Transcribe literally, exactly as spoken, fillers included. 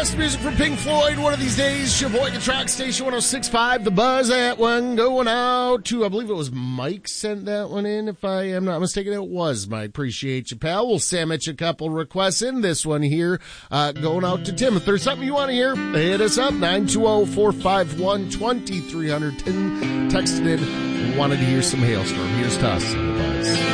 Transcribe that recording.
request music from Pink Floyd one of these days. Sheboygan Track Station one oh six point five. The Buzz. That one going out to, I believe it was Mike sent that one in. If I am not mistaken, it was Mike. Appreciate you, pal. We'll sandwich a couple requests in this one here. Uh, going out to Tim. If there's something you want to hear, hit us up. nine two zero, four five one, two three zero zero. Tim texted in. Wanted to hear some Hailstorm. Here's Toss on the Buzz.